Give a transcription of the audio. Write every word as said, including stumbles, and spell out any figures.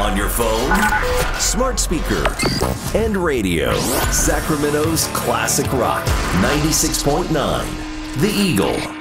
On your phone, smart speaker, and radio. Sacramento's classic rock, ninety-six point nine. The Eagle.